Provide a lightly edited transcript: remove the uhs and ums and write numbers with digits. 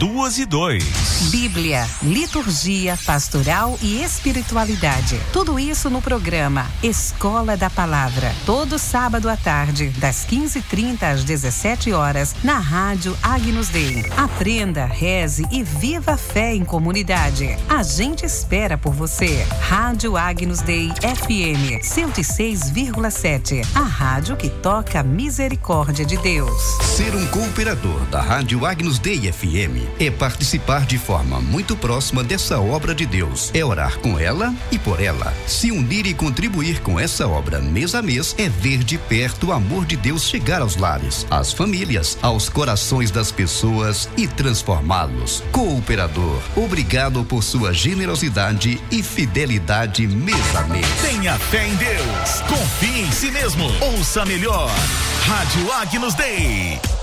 2:02. Bíblia, liturgia, pastoral e espiritualidade. Tudo isso no programa Escola da Palavra. Todo sábado à tarde, das 15h30 às 17h, na Rádio Agnus Dei. Aprenda, reze e viva a fé em comunidade. A gente espera por você. Rádio Agnus Dei FM 106,7. A rádio que toca a misericórdia de Deus. Ser um cooperador da Rádio Agnus Dei FM é participar de forma muito próxima dessa obra de Deus. É orar com ela e por ela. Se unir e contribuir com essa obra mês a mês é ver de perto o amor de Deus chegar aos lares, às famílias, aos corações das pessoas e transformá-los. Cooperador, obrigado por sua generosidade e fidelidade mês a mês. Tenha fé em Deus. Confie em si mesmo. Ouça melhor. Rádio Agnus Dei.